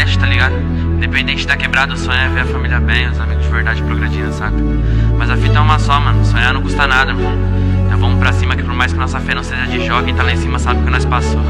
leste, tá ligado? Independente da quebrada, o sonho é ver a família bem, os amigos de verdade progredindo, sabe? Mas a fita é uma só, mano, sonhar não custa nada, mano. Então vamos pra cima, que por mais que nossa fé não seja de jogo, quem tá lá em cima sabe o que nós passou.